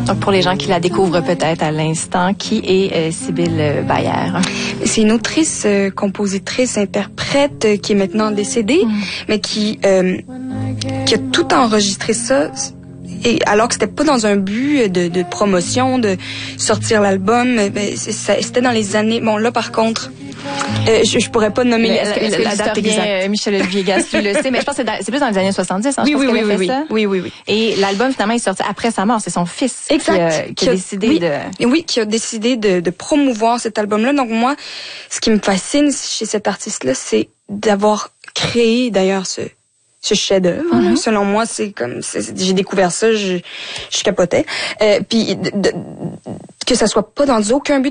Donc, pour les gens qui la découvrent peut-être à l'instant, qui est Sybille Bayer? C'est une autrice, compositrice, interprète qui est maintenant décédée, mais qui a tout enregistré ça. Et alors que c'était pas dans un but de promotion, de sortir l'album, c'était dans les années... Bon, là, par contre, je pourrais pas nommer la date exacte. Michel-Olivier Gastry le sait, mais je pense que c'est plus dans les années 70. Hein, Oui. Et l'album, finalement, est sorti après sa mort. C'est son fils qui a décidé qui a décidé de promouvoir cet album-là. Donc moi, ce qui me fascine chez cet artiste-là, c'est d'avoir créé, d'ailleurs, ce chef-d'œuvre. Selon moi, j'ai découvert ça, je capotais. Puis que ça soit pas dans aucun but